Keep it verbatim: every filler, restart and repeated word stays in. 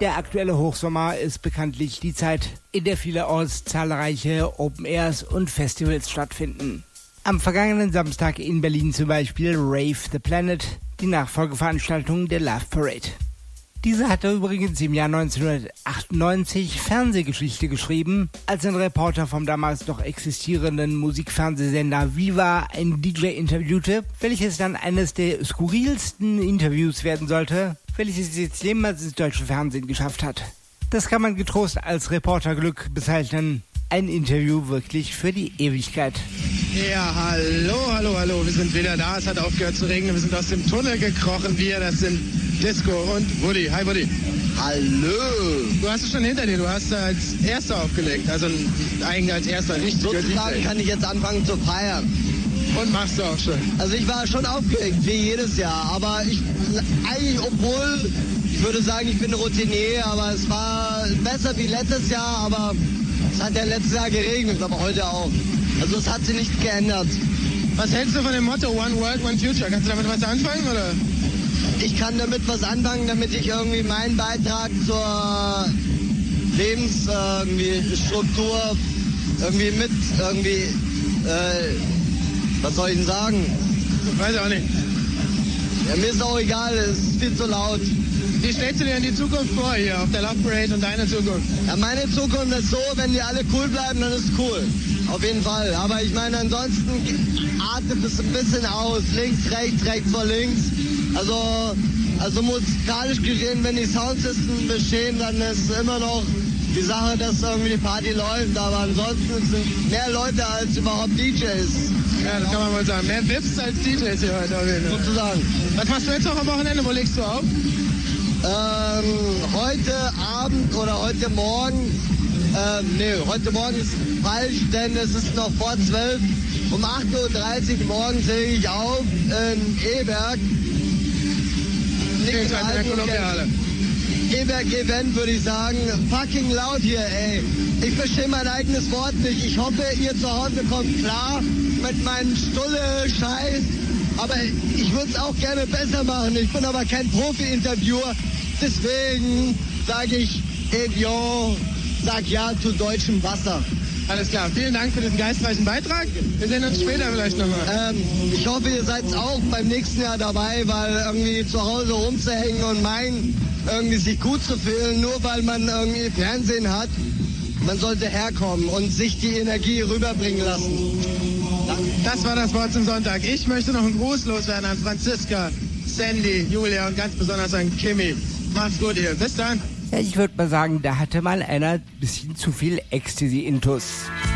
Der aktuelle Hochsommer ist bekanntlich die Zeit, in der vielerorts zahlreiche Open Airs und Festivals stattfinden. Am vergangenen Samstag in Berlin zum Beispiel Rave the Planet, die Nachfolgeveranstaltung der Love Parade. Diese hatte übrigens im Jahr neunzehnhundertachtundneunzig Fernsehgeschichte geschrieben, als ein Reporter vom damals noch existierenden Musikfernsehsender Viva ein D J interviewte, welches dann eines der skurrilsten Interviews werden sollte, welches es jetzt jemals ins deutsche Fernsehen geschafft hat. Das kann man getrost als Reporterglück bezeichnen. Ein Interview wirklich für die Ewigkeit. Ja, hallo, hallo, hallo. Wir sind wieder da. Es hat aufgehört zu regnen. Wir sind aus dem Tunnel gekrochen. Wir, das sind Disco und Woody. Hi, Woody. Hallo. Du hast es schon hinter dir. Du hast als Erster aufgelegt. Also eigentlich als Erster, nicht sozusagen kann ich jetzt anfangen zu feiern. Und machst du auch schon. Also ich war schon aufgeregt, wie jedes Jahr. Aber ich, eigentlich, obwohl, ich würde sagen, ich bin Routinier, aber es war besser wie letztes Jahr, aber es hat ja letztes Jahr geregnet, aber heute auch. Also es hat sich nichts geändert. Was hältst du von dem Motto One World, One Future? Kannst du damit was anfangen, oder? Ich kann damit was anfangen, damit ich irgendwie meinen Beitrag zur Lebensstruktur irgendwie mit irgendwie, äh, was soll ich denn sagen? Weiß ich auch nicht. Ja, mir ist auch egal, es ist viel zu laut. Wie stellst du dir in die Zukunft vor hier auf der Love Parade und deine Zukunft? Ja, meine Zukunft ist so, wenn die alle cool bleiben, dann ist es cool. Auf jeden Fall. Aber ich meine, ansonsten artet es ein bisschen aus. Links, rechts, rechts vor links. Also, also musikalisch gesehen, wenn die Soundsystem bestehen, dann ist immer noch die Sache, dass irgendwie die Party läuft. Aber ansonsten sind mehr Leute als überhaupt D Js. Ja, das kann man wohl sagen. Mehr V I Ps als D Js hier heute auf jeden Fall. Sozusagen. Was machst du jetzt noch am Wochenende? Wo legst du auf? Ähm, heute Abend oder heute Morgen, ähm, nee, heute Morgen ist falsch, denn es ist noch vor zwölf. Um acht Uhr dreißig morgens lege ich auf in Eberg. Nicht in der Kolumbiale. Eberg-Event würde ich sagen. Fucking laut hier, ey. Ich verstehe mein eigenes Wort nicht. Ich hoffe, ihr zu Hause kommt klar mit meinem Stulle-Scheiß. Aber ich würde es auch gerne besser machen. Ich bin aber kein Profi-Interviewer. Deswegen sage ich, Evian, sag ja zu deutschem Wasser. Alles klar, vielen Dank für diesen geistreichen Beitrag. Wir sehen uns später vielleicht nochmal. Ähm, ich hoffe, ihr seid auch beim nächsten Jahr dabei, weil irgendwie zu Hause rumzuhängen und meinen, irgendwie sich gut zu fühlen, nur weil man irgendwie Fernsehen hat. Man sollte herkommen und sich die Energie rüberbringen lassen. Das war das Wort zum Sonntag. Ich möchte noch einen Gruß loswerden an Franziska, Sandy, Julia und ganz besonders an Kimi. Macht's gut, ihr. Bis dann. Ja, ich würde mal sagen, da hatte mal einer ein bisschen zu viel Ecstasy-Intus.